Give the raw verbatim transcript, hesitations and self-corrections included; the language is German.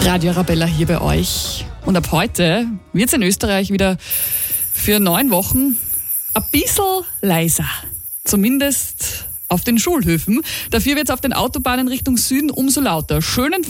Radio Arabella hier bei euch. Und ab heute wird es in Österreich wieder für neun Wochen ein bisschen leiser. Zumindest auf den Schulhöfen. Dafür wird es auf den Autobahnen Richtung Süden umso lauter. Schönen